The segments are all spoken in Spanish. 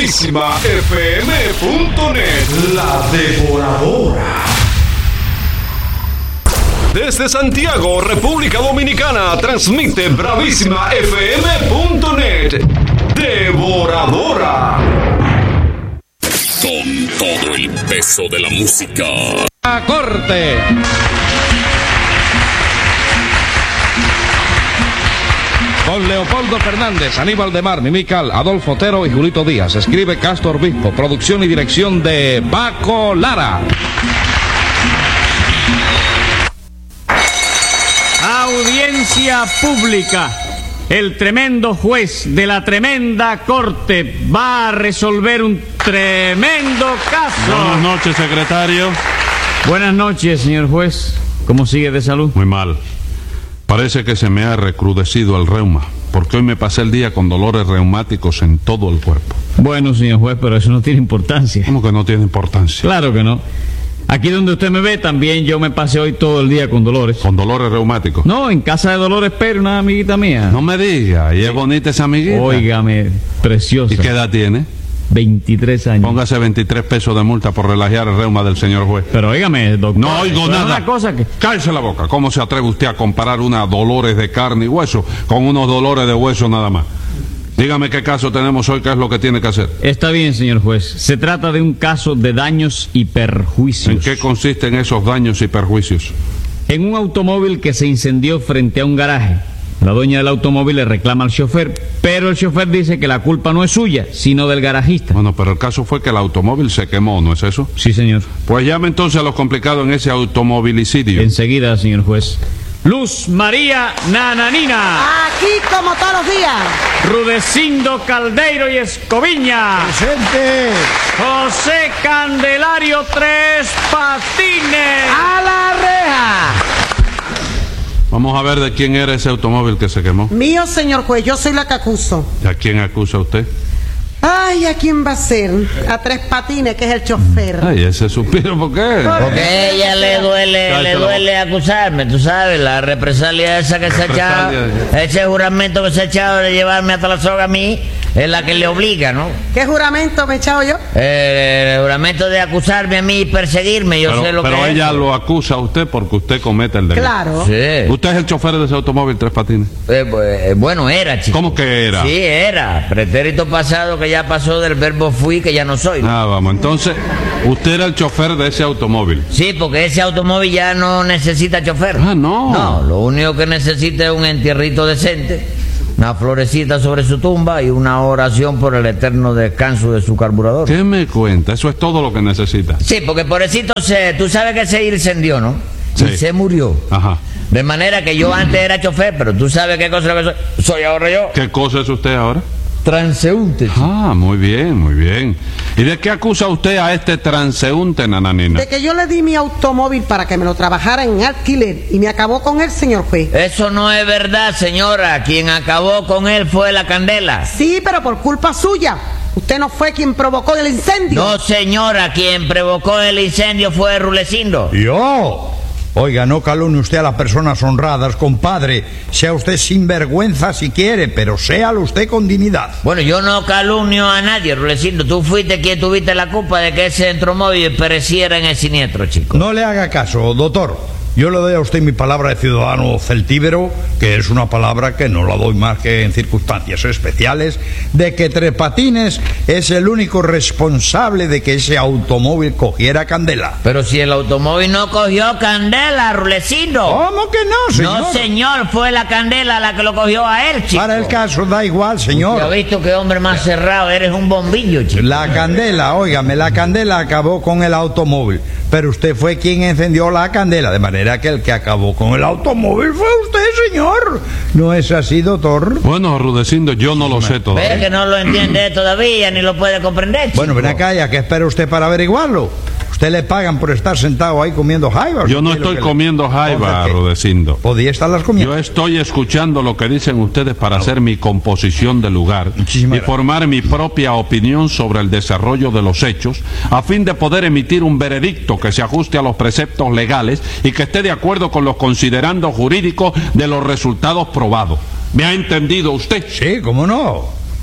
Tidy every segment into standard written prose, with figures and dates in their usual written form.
BravísimaFM.net, la devoradora. Desde Santiago, República Dominicana, transmite BravísimaFM.net, devoradora. Con todo el peso de la música. ¡A corte! Con Leopoldo Fernández, Aníbal de Mar, Mimical, Adolfo Otero y Julito Díaz. Escribe Castro Obispo. Producción y dirección de Paco Lara. Audiencia pública. El tremendo juez de la tremenda corte va a resolver un tremendo caso. Buenas noches, secretario. Buenas noches, señor juez. ¿Cómo sigue de salud? Muy mal. Parece que se me ha recrudecido el reuma, porque hoy me pasé el día con dolores reumáticos en todo el cuerpo. Bueno, señor juez, pero eso no tiene importancia. ¿Cómo que no tiene importancia? Claro que no. Aquí donde usted me ve, también yo me pasé hoy todo el día con dolores. ¿Con dolores reumáticos? No, en casa de Dolores Pérez, una amiguita mía. No me diga, ¿y es bonita esa amiguita? Óigame, preciosa. ¿Y qué edad tiene? 23 años. Póngase 23 pesos de multa por relajar el reuma del señor juez. Pero óigame, doctor. No oigo nada. Una cosa que... Cállese la boca. ¿Cómo se atreve usted a comparar unos dolores de carne y hueso con unos dolores de hueso nada más? Dígame qué caso tenemos hoy, qué es lo que tiene que hacer. Está bien, señor juez. Se trata de un caso de daños y perjuicios. ¿En qué consisten esos daños y perjuicios? En un automóvil que se incendió frente a un garaje. La dueña del automóvil le reclama al chofer, pero el chofer dice que la culpa no es suya, sino del garajista. Bueno, pero el caso fue que el automóvil se quemó, ¿no es eso? Sí, señor. Pues llame entonces a los complicados en ese automovilicidio. Enseguida, señor juez. Luz María Nananina. Aquí como todos los días. Rudecindo Caldeiro y Escoviña. Presente. José Candelario Tres Patines. A la reja. Vamos a ver de quién era ese automóvil que se quemó. Mío, señor juez, yo soy la que acuso. ¿A quién acusa usted? Ay, ¿a quién va a ser? A Tres Patines, que es el chofer. Ay, ese suspiro, ¿por qué? Porque a ella le duele acusarme, tú sabes, la represalia esa que se ha echado, ese juramento que se ha echado de llevarme hasta la soga a mí, es la que le obliga, ¿no? ¿Qué juramento me he echado yo? El juramento de acusarme a mí y perseguirme, yo sé lo que es. Pero ella lo acusa a usted porque usted comete el delito. Claro. Sí. ¿Usted es el chofer de ese automóvil Tres Patines? Bueno, era, chico. ¿Cómo que era? Sí, era. Pretérito pasado que ya pasó del verbo fui, que ya no soy, ¿no? Ah, vamos. Entonces, usted era el chofer de ese automóvil. Sí, porque ese automóvil ya no necesita chofer. Ah, no. No, lo único que necesita es un entierrito decente, una florecita sobre su tumba y una oración por el eterno descanso de su carburador. ¿Qué me cuenta? Eso es todo lo que necesita. Sí, porque pobrecito tú sabes que se incendió, ¿no? Sí. Y se murió. Ajá. De manera que yo antes era chofer, pero tú sabes qué cosa es lo que soy ahora yo. ¿Qué cosa es usted ahora? Transeúnte. Ah, muy bien, muy bien. ¿Y de qué acusa usted a este transeúnte, Nananina? De que yo le di mi automóvil para que me lo trabajara en alquiler y me acabó con él, señor juez. Eso no es verdad, señora. Quien acabó con él fue la Candela. Sí, pero por culpa suya. Usted no fue quien provocó el incendio. No, señora. Quien provocó el incendio fue Rulecindo. ¡Yo! Oiga, no calumnie usted a las personas honradas, compadre. Sea usted sinvergüenza si quiere, pero séalo usted con dignidad. Bueno, yo no calumnio a nadie, Rulecindo. Tú fuiste quien tuviste la culpa de que ese entromóvil pereciera en el siniestro, chico. No le haga caso, doctor. Yo le doy a usted mi palabra de ciudadano celtíbero, que es una palabra que no la doy más que en circunstancias especiales, de que Tres Patines es el único responsable de que ese automóvil cogiera candela. Pero si el automóvil no cogió candela, Rulecindo. ¿Cómo que no, señor? No, señor, fue la Candela la que lo cogió a él, chico. Para el caso da igual, señor. ¿Ya has visto qué hombre más cerrado? Eres un bombillo, chico. La candela, óigame, la candela acabó con el automóvil, pero usted fue quien encendió la candela, de manera que el que acabó con el automóvil fue usted, señor. ¿No es así, doctor? Bueno, Rudecindo, yo no lo sé Ve todavía. que no lo entiende todavía, ni lo puede comprender, chico. Bueno, ven acá, ¿ya qué espera usted para averiguarlo? ¿Usted le pagan por estar sentado ahí comiendo jaiba? Yo no estoy comiendo jaiba, Rudecindo. ¿Podía estarlas comiendo? Yo estoy escuchando lo que dicen ustedes para hacer mi composición de lugar Muchísimas y gracias. formar mi propia opinión sobre el desarrollo de los hechos, a fin de poder emitir un veredicto que se ajuste a los preceptos legales y que esté de acuerdo con los considerandos jurídicos de los resultados probados. ¿Me ha entendido usted? Sí, ¿cómo no?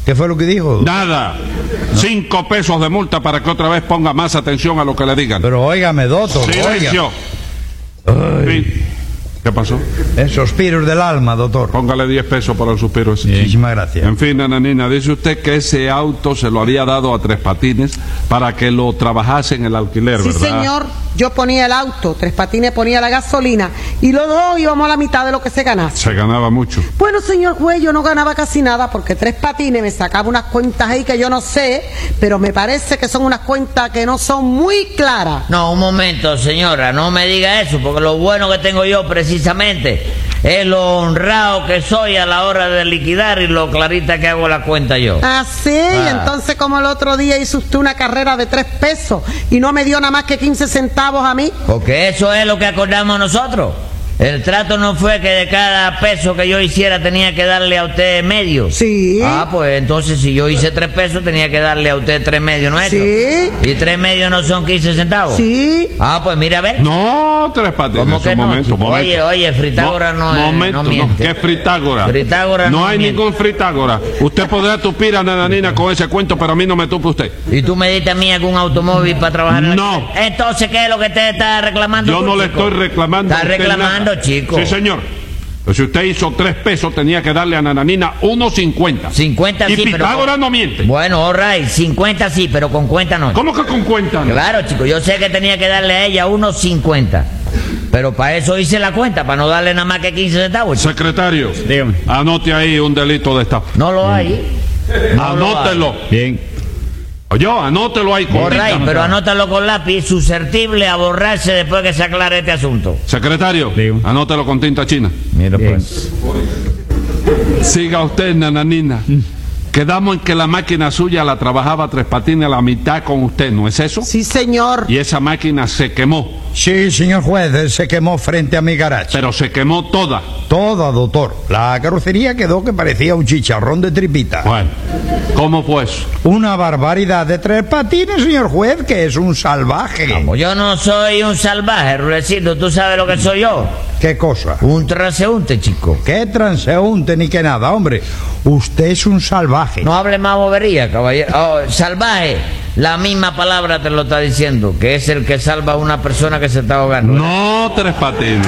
¿Qué fue lo que dijo? Nada. 5 pesos de multa para que otra vez ponga más atención a lo que le digan. Pero óigame, doctor. Silencio. En fin. ¿Qué pasó? Suspiros del alma, doctor. Póngale 10 pesos por el suspiro ese. Muchísimas gracias. En fin, nananina, dice usted que ese auto se lo había dado a Tres Patines para que lo trabajase en el alquiler, Sí, ¿verdad? señor. Yo ponía el auto, Tres Patines ponía la gasolina y los dos íbamos a la mitad de lo que se ganaba. Se ganaba mucho. Bueno, señor juez, yo no ganaba casi nada porque Tres Patines me sacaba unas cuentas ahí que yo no sé, pero me parece que son unas cuentas que no son muy claras. No, un momento, señora, no me diga eso, porque lo bueno que tengo yo precisamente es lo honrado que soy a la hora de liquidar y lo clarita que hago la cuenta yo. Ah, sí, y entonces como el otro día hizo usted una carrera de 3 pesos y no me dio nada más que 15 centavos a mí. Porque eso es lo que acordamos nosotros. El trato no fue que de cada peso que yo hiciera tenía que darle a usted medio. Sí. Ah, pues entonces si yo hice 3 pesos tenía que darle a usted 3 medios, ¿no es eso? Sí. ¿Y 3 medios no son 15 centavos? Sí. Ah, pues mira a ver. No, Tres Patines, ¿Cómo que un no, momento, chico? momento. Oye, Fritágora no miente. ¿Qué Fritágora? Fritágora no no hay miente. ningún Fritágora. Usted podrá tupir a nananina con ese cuento, pero a mí no me tupe usted. ¿Y tú me diste a mí algún automóvil para trabajar en No. Entonces, ¿qué es lo que te está reclamando Yo tú, no le chico? estoy reclamando. Está a usted reclamando, nada. chico. Sí, señor. Pero si usted hizo 3 pesos, tenía que darle a nananina 1.50. 50 y sí, pero... Pitágoras no miente. Bueno, all right, 50 sí, pero con cuenta no. ¿Cómo que con cuenta? no? Claro, chico, yo sé que tenía que darle a ella unos 50. Pero para eso hice la cuenta, para no darle nada más que 15 centavos, chico. Secretario, Dígame. anote ahí un delito de estafa. No lo hay. No lo Anótelo. Bien. Oye, anótelo ahí con All right, tinta. pero anótalo con lápiz, susceptible a borrarse después que se aclare este asunto. Secretario, Dígame. anótelo con tinta china. Mira Bien. pues. Siga usted, nananina. Quedamos en que la máquina suya la trabajaba Tres Patines a la mitad con usted, ¿no es eso? Sí, señor. Y esa máquina se quemó, Sí, señor juez, se quemó frente a mi garaje. pero se quemó toda. Toda, doctor. La carrocería quedó que parecía un chicharrón de tripita. Bueno, ¿cómo fue eso? Una barbaridad de Tres Patines, señor juez, que es un salvaje. Como yo no soy un salvaje, Rulecito, ¿tú sabes lo que soy yo? ¿Qué cosa? Un transeúnte, chico. ¿Qué transeúnte ni qué nada, hombre? Usted es un salvaje. No hable más bobería, caballero. Oh, salvaje, la misma palabra te lo está diciendo, que es el que salva a una persona que se está ahogando. No, Tres Patines.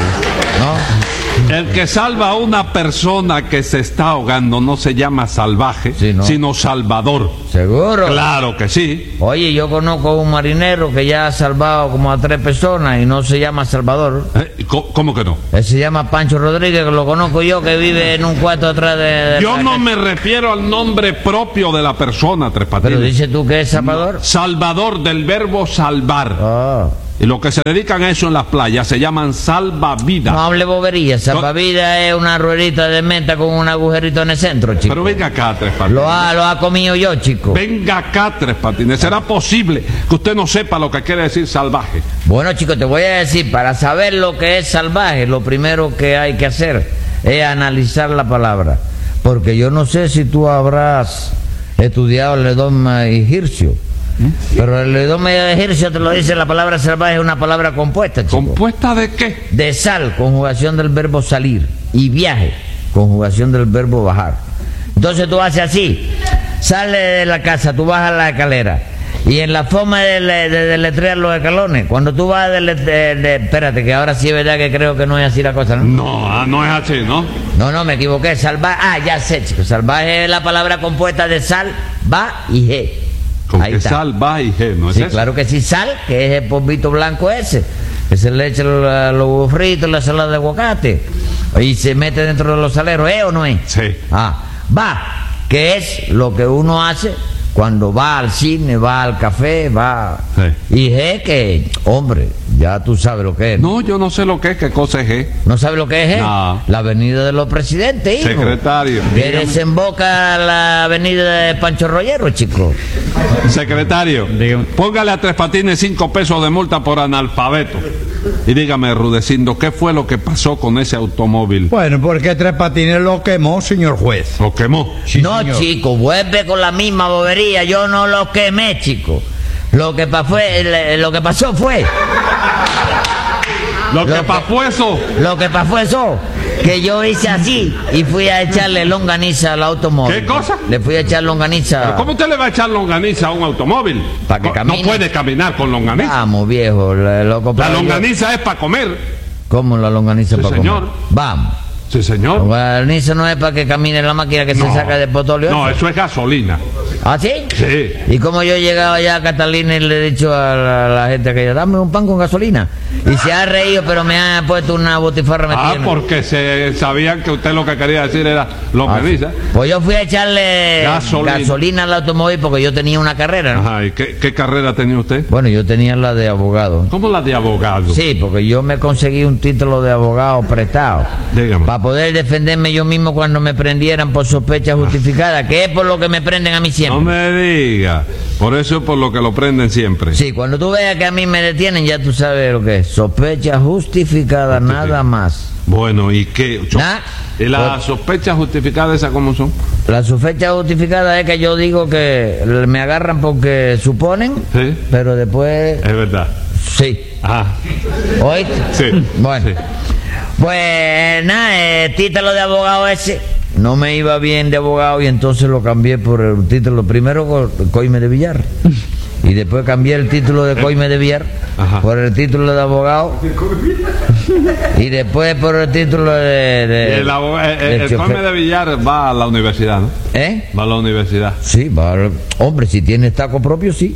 ¿No? El que salva a una persona que se está ahogando no se llama salvaje, Sí, ¿no? sino salvador. ¿Seguro? Claro que sí. Oye, yo conozco a un marinero que ya ha salvado como a 3 personas y no se llama Salvador. ¿Cómo que no? Él se llama Pancho Rodríguez, que lo conozco yo, que vive en un cuarto atrás de Yo la no casa. me refiero al nombre propio de la persona, Tres Patines. Pero dices tú que es Salvador. Salvador del verbo salvar. Ah. Y los que se dedican a eso en las playas se llaman salvavidas. No hable bobería, salvavidas es una ruedita de menta con un agujerito en el centro, chico. Pero venga acá, Tres Patines. Lo ha comido yo, chico. Venga acá, Tres Patines. ¿Será posible que usted no sepa lo que quiere decir salvaje? Bueno, chico, te voy a decir, para saber lo que es salvaje, lo primero que hay que hacer es analizar la palabra. Porque yo no sé si tú habrás estudiado el edoma egipcio. Pero el edoma egipcio te lo dice, la palabra salvaje es una palabra compuesta, chico. ¿Compuesta de qué? De sal, conjugación del verbo salir, y viaje, conjugación del verbo bajar. Entonces tú haces así, sales de la casa, tú bajas la escalera, y en la forma de deletrear los escalones, cuando tú vas espérate, que ahora sí es verdad que creo que no es así la cosa, ¿no? No, no es así, ¿no? No, me equivoqué, salvaje, ya sé, chico, salvaje es la palabra compuesta de sal, va y g. Con Ahí que está. sal, va y G, ¿no es Sí, eso? claro que sí, sal, que es el polvito blanco ese, que se le echa los huevos fritos, la salada de aguacate, y se mete dentro de los saleros, ¿es o no es? Sí. Ah, va, que es lo que uno hace cuando va al cine, va al café, va... Sí. Y G, que, hombre, ya tú sabes lo que es. No, yo no sé lo que es, qué cosa es G. ¿No sabes lo que es G? No. La avenida de los presidentes, hijo. Secretario. Que desemboca la avenida de Pancho Rollero, chico. Secretario, Dígame. póngale a Tres Patines 5 pesos de multa por analfabeto. Y dígame, Rudecindo, ¿qué fue lo que pasó con ese automóvil? Bueno, porque Tres Patines lo quemó, señor juez. Lo quemó. Sí, No, señor. chico, vuelve con la misma bobería. Yo no lo quemé, chico. Lo que pasó fue Lo que pasó eso. Lo que pasó eso, que yo hice así y fui a echarle longaniza al automóvil. ¿Qué cosa? Le fui a echar longaniza. ¿Pero cómo usted le va a echar longaniza a un automóvil? Pa' que camine. No puede caminar con longaniza. Vamos, viejo, loco. La longaniza es para comer. ¿Cómo la longaniza Sí, para señor. comer? Vamos. Sí, señor. La longaniza no es para que camine la máquina que se saca de potolio. No, eso es gasolina. ¿Ah, sí? Sí. Y como yo he llegado allá a Catalina y le he dicho a la gente que dame un pan con gasolina. Y se ha reído, pero me ha puesto una botifarra metida. Porque sabían que usted lo que quería decir era longaniza. Pues yo fui a echarle Gasolina. gasolina al automóvil porque yo tenía una carrera, ¿no? Ajá, ¿y qué carrera tenía usted? Bueno, yo tenía la de abogado. ¿Cómo la de abogado? Sí, porque yo me conseguí un título de abogado prestado. Dígame. Para poder defenderme yo mismo cuando me prendieran por sospecha justificada, que es por lo que me prenden a mí siempre. No me diga. Por eso es por lo que lo prenden siempre. Sí, cuando tú veas que a mí me detienen, ya tú sabes lo que es. Sospecha justificada, nada más. Bueno, ¿y qué? ¿Y las sospechas justificadas esas cómo son? La sospecha justificada es que yo digo que me agarran porque suponen, Sí. pero después... Es verdad. Sí. Ajá. ¿Oíste? Sí. Bueno. Sí. Pues nada, el título de abogado ese no me iba bien de abogado y entonces lo cambié por el título primero Coime de Villar. Y después cambié el título de Coime de Villar Ajá. por el título de abogado. Y después por el título de El chofer. Coime de Villar va a la universidad, ¿no? ¿Eh? Va a la universidad. Sí, hombre, si tienes taco propio, sí.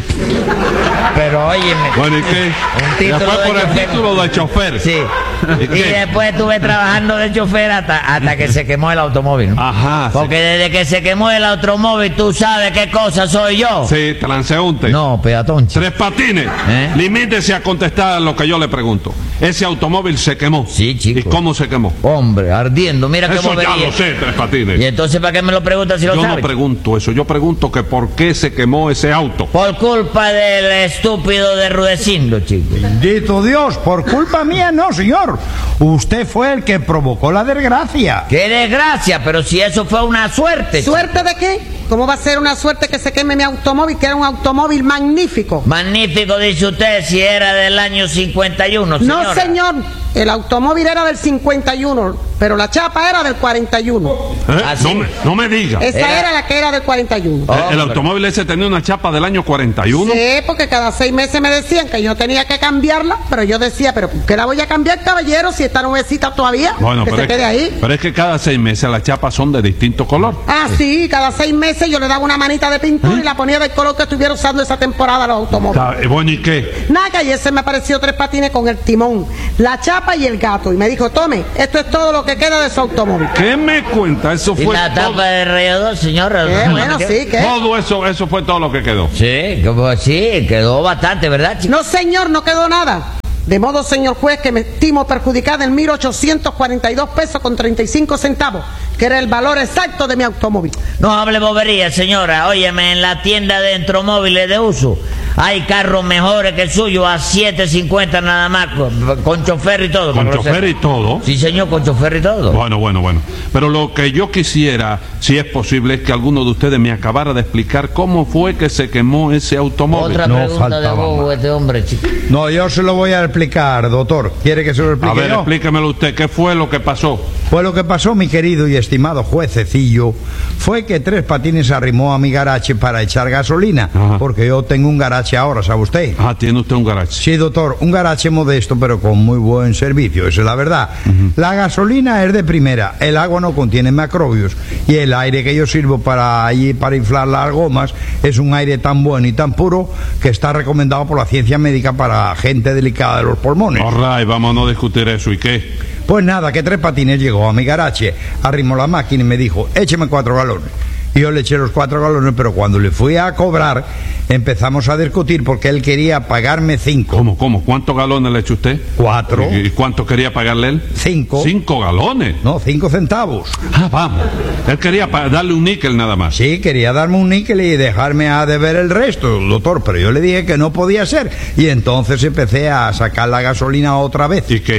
Pero óyeme. Bueno, ¿y qué? Un título Después de por el chofer. título de chofer. Sí. ¿Y Y qué? después estuve trabajando de chofer hasta que se quemó el automóvil, ¿no? Ajá. Porque desde que se quemó el automóvil, tú sabes qué cosa soy yo. Sí, transeúnte. No, peatón. Tres Patines. Limítese a contestar lo que yo le pregunto. Ese automóvil se quemó. Sí, chico. ¿Y cómo se quemó? Hombre, ardiendo, mira qué Eso ya bobería. lo sé, Tres Patines. Y entonces, ¿para qué me lo preguntas si lo Yo no sabes? pregunto eso, yo pregunto que por qué se quemó ese auto. Por culpa del estúpido de Rudecindo, chico. Bendito Dios, por culpa mía no, señor. Usted fue el que provocó la desgracia. ¡Qué desgracia! Pero si eso fue una suerte. chico. ¿Suerte de qué? ¿Cómo va a ser una suerte que se queme mi automóvil, que era un automóvil magnífico? Magnífico, dice usted, si era del año 51, señora. No, señor. El automóvil era del 51, pero la chapa era del 41. ¿Ah, sí? No me diga. Esa era la que era del 41. El automóvil ese tenía una chapa del año 41. Sí, porque cada 6 meses me decían que yo tenía que cambiarla, pero yo decía, ¿pero por qué la voy a cambiar, caballero, si está nuevecita todavía? Bueno, que se quede ahí. pero es que cada 6 meses las chapas son de distinto color. Ah, sí, cada 6 meses yo le daba una manita de pintura y la ponía del color que estuviera usando esa temporada los automóviles. Bueno, ¿y qué? Nada, que ayer se me apareció Tres Patines con el timón, la chapa y el gato. Y me dijo, tome, esto es todo lo que queda de su automóvil. ¿Qué me cuenta? Eso ¿Y fue la todo. tapa de rayador, señora? Bueno, sí, ¿qué? Todo eso fue todo lo que quedó. Sí, sí, quedó bastante, ¿verdad, chico? No, señor, no quedó nada. De modo, señor juez, que me estimo perjudicada en 1.842 pesos con 35 centavos, que era el valor exacto de mi automóvil. No hable bobería, señora. Óyeme, en la tienda de entromóviles de uso hay carros mejores que el suyo a 7.50 nada más, con chofer y todo. Con para que lo chofer y sepa. todo. Sí, señor, con chofer y todo. Bueno. Pero lo que yo quisiera, si es posible, es que alguno de ustedes me acabara de explicar cómo fue que se quemó ese automóvil. Otra No pregunta de faltaba bobo más. este hombre, chico. No, yo se lo voy a explicar, doctor. ¿Quiere que se lo A explique ver, yo? explíquemelo usted, ¿qué fue lo que pasó? Pues lo que pasó, mi querido y estimado juececillo, fue que Tres Patines arrimó a mi garaje para echar gasolina, Ajá. porque yo tengo un garaje ahora, ¿sabe usted? Ah, tiene usted un garaje. Sí, doctor, un garaje modesto, pero con muy buen servicio, esa es la verdad. La gasolina es de primera, el agua no contiene microbios, y el aire que yo sirvo para inflar las gomas es un aire tan bueno y tan puro que está recomendado por la ciencia médica para gente delicada de los pulmones. Alright, vamos a no discutir eso, ¿y qué? Pues nada, que Tres Patines llegó a mi garaje, arrimó la máquina y me dijo, écheme 4 galones. Y yo le eché los 4 galones, pero cuando le fui a cobrar, empezamos a discutir porque él quería pagarme 5. ¿Cómo? ¿Cuántos galones le echó usted? 4. ¿Y cuánto quería pagarle él? 5. 5 galones. No, 5 centavos. Ah, vamos. Él quería darle un níquel nada más. Sí, quería darme un níquel y dejarme a deber el resto, doctor, pero yo le dije que no podía ser. Y entonces empecé a sacar la gasolina otra vez. ¿Y qué?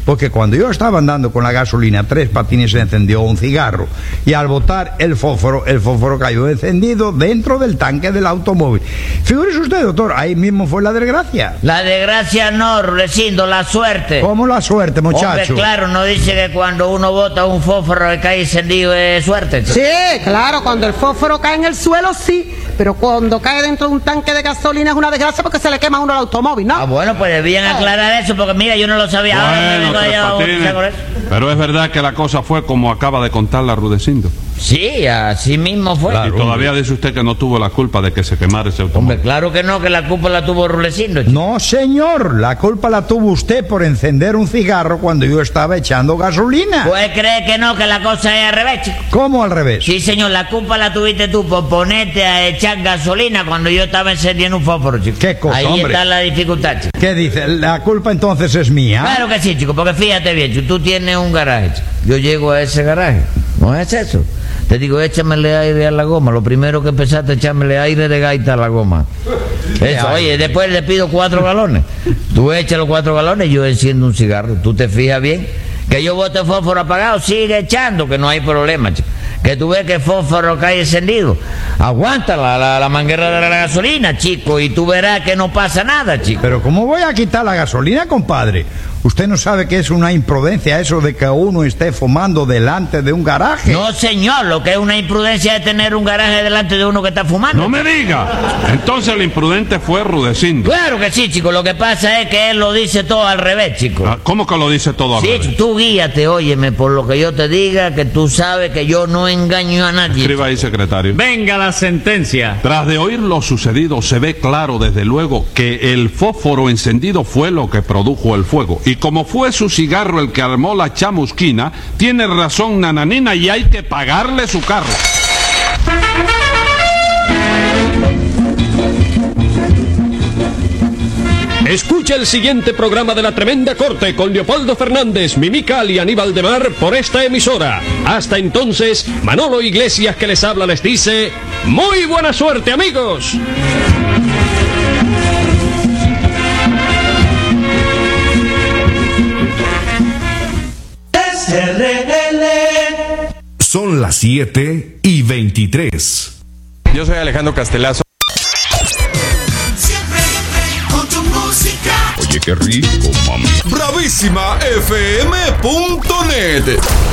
porque cuando yo estaba andando con la gasolina, Tres Patines se encendió un cigarro y al botar el fósforo cayó encendido dentro del tanque del automóvil. Figúrese usted, doctor, ahí mismo fue la desgracia. La desgracia no, Rulecindo, la suerte. ¿Cómo la suerte, muchacho? Hombre, claro, no dice que cuando uno bota un fósforo y cae encendido es suerte. Sí, claro, cuando el fósforo cae en el suelo, sí. Pero cuando cae dentro de un tanque de gasolina es una desgracia porque se le quema a uno el automóvil, ¿no? Ah, bueno, pues debían aclarar eso porque mira, yo no lo sabía. Ahora me vengo Tres allá a Patines, bautizar con eso. pero es verdad que la cosa fue como acaba de contarla Rudecindo. Sí, así mismo fue. Claro. Y todavía dice usted que no tuvo la culpa de que se quemara ese automóvil. Hombre, claro que no, que la culpa la tuvo Rulecindo. No, señor, la culpa la tuvo usted por encender un cigarro cuando yo estaba echando gasolina. Pues cree que no, que la cosa es al revés, chico. ¿Cómo al revés? Sí, señor, la culpa la tuviste tú por ponerte a echar gasolina cuando yo estaba encendiendo un fósforo, chico. ¿Qué cosa, Ahí hombre? está la dificultad, chico. ¿Qué dice? ¿La culpa entonces es mía? Claro que sí, chico, porque fíjate bien, chico, tú tienes un garaje, chico. Yo llego a ese garaje, ¿no es eso? Te digo, échamele aire a la goma. Lo primero que empezaste a echarme aire de gaita a la goma. Eso, oye, después le pido 4 galones. Tú echas los 4 galones y yo enciendo un cigarro. ¿Tú te fijas bien? Que yo bote el fósforo apagado, sigue echando, que no hay problema, chico. Que tú ves que el fósforo cae encendido. Aguanta la manguera de la gasolina, chico, y tú verás que no pasa nada, chico. Pero ¿cómo voy a quitar la gasolina, compadre? ¿Usted no sabe que es una imprudencia eso de que uno esté fumando delante de un garaje? No, señor, lo que es una imprudencia es tener un garaje delante de uno que está fumando. ¡No me diga! Entonces el imprudente fue Rudecindo. Claro que sí, chico. Lo que pasa es que él lo dice todo al revés, chico. Ah, ¿cómo que lo dice todo al Sí, revés? tú guíate, óyeme, por lo que yo te diga, que tú sabes que yo no engaño a nadie. Escriba ahí, secretario. Venga la sentencia. Tras de oír lo sucedido, se ve claro desde luego que el fósforo encendido fue lo que produjo el fuego. Y como fue su cigarro el que armó la chamusquina, tiene razón Nananina y hay que pagarle su carro. Escucha el siguiente programa de La Tremenda Corte con Leopoldo Fernández, Mimical y Aníbal de Mar por esta emisora. Hasta entonces, Manolo Iglesias que les habla les dice: ¡muy buena suerte, amigos! Son las 7:23. Yo soy Alejandro Castelazo. Siempre con tu música. Oye, qué rico, mami. Bravísima FM.net.